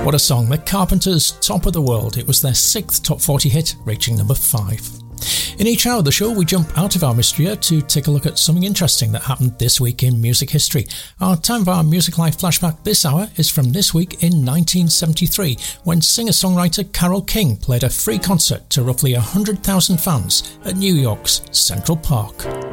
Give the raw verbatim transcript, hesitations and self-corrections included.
What a song, The Carpenters' Top of the World. It was their sixth top forty hit, reaching number five. In each hour of the show, we jump out of our mystery to take a look at something interesting that happened this week in music history. Our Time of Our Music Life flashback this hour is from this week in nineteen seventy-three, when singer-songwriter Carole King played a free concert to roughly one hundred thousand fans at New York's Central Park.